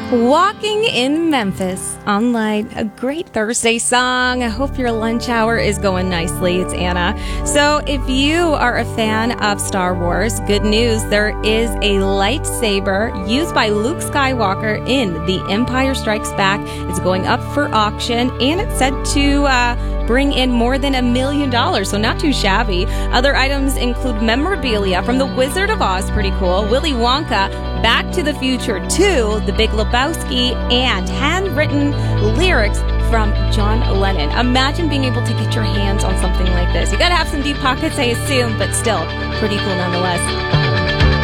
Walking in Memphis online, a great Thursday song. I hope your lunch hour is going nicely. It's Anna. So if you are a fan of Star Wars, good news, there is a lightsaber used by Luke Skywalker in The Empire Strikes Back. It's going up for auction, and it's said to bring in more than $1 million, so not too shabby. Other items include memorabilia from The Wizard of Oz, pretty cool, Willy Wonka, Back to the Future 2, The Big Lebowski, and handwritten lyrics from John Lennon. Imagine being able to get your hands on something like this. You gotta have some deep pockets, I assume, but still pretty cool nonetheless.